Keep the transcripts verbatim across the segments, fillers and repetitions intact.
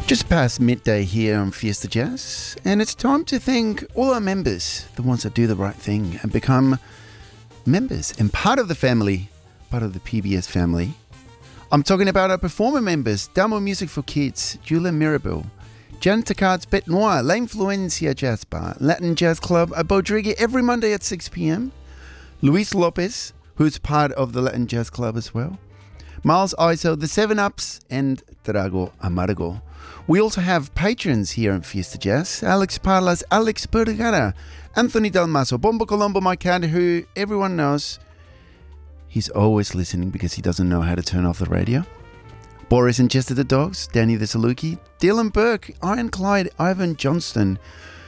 Just past midday here on Fiesta Jazz, and it's time to thank all our members, the ones that do the right thing and become members and part of the family, part of the P B S family. I'm talking about our performer members: Damo Music for Kids, Julia Mirabel, Jan Tacard's Bet Noir, La Influencia Jazz Bar, Latin Jazz Club at Bodriga every Monday at six p.m, Luis Lopez, who's part of the Latin Jazz Club as well, Miles Iso, The Seven Ups, and Drago Amargo. We also have patrons here on Fiesta Jazz: Alex Parlas, Alex Bergara, Anthony Dalmaso, Bombo Colombo, my cat, who everyone knows he's always listening because he doesn't know how to turn off the radio. Boris and Chester the Dogs, Danny the Saluki, Dylan Burke, Iron Clyde, Ivan Johnston,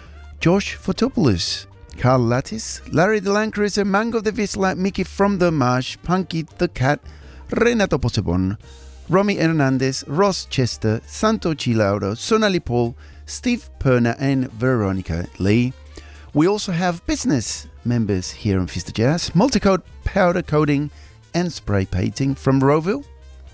Josh Fotopoulos, Carl Lattis, Larry the Land Cruiser, Mango the Visla, Mickey from the Marsh, Punky the Cat, Renato Posebon, Romy Hernandez, Ross Chester, Santo Chilaudo, Sonali Paul, Steve Perna, and Veronica Lee. We also have business members here on Fiesta Jazz: Multicoat Powder Coating and Spray Painting from Rowville.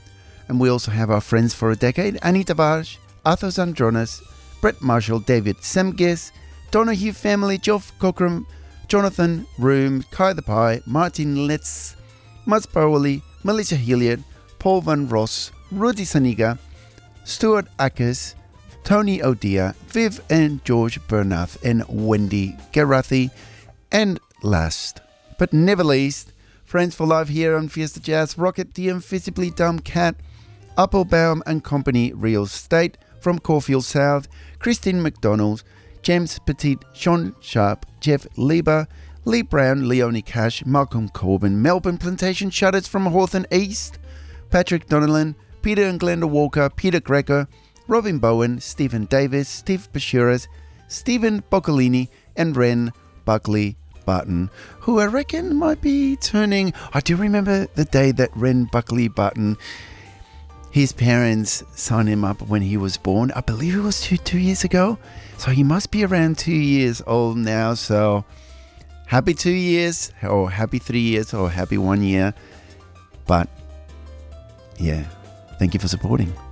And we also have our friends for a decade: Anita Varsh, Arthur Zandronas, Brett Marshall, David Semges, Donahue Family, Geoff Cockram, Jonathan Room, Kai the Pie, Martin Letts, Mats Powley, Melissa Hilliard, Paul Van Ross, Rudy Saniga, Stuart Ackers, Tony O'Dear, Viv and George Bernath, and Wendy Garathi. And last but never least, friends for life here on Fiesta Jazz: Rocket, The Invisibly Dumb Cat, Applebaum and Company Real Estate from Caulfield South, Christine McDonald, James Petit, Sean Sharp, Jeff Lieber, Lee Brown, Leonie Cash, Malcolm Corbin, Melbourne Plantation Shutters from Hawthorne East, Patrick Donnellan, Peter and Glenda Walker, Peter Greco, Robin Bowen, Stephen Davis, Steve Bashuras, Stephen Boccolini, and Ren Buckley Barton, who I reckon might be turning... I do remember the day that Ren Buckley Barton, his parents signed him up when he was born. I believe it was two, two years ago. So he must be around two years old now. So happy two years, or happy three years, or happy one year. But yeah, thank you for supporting.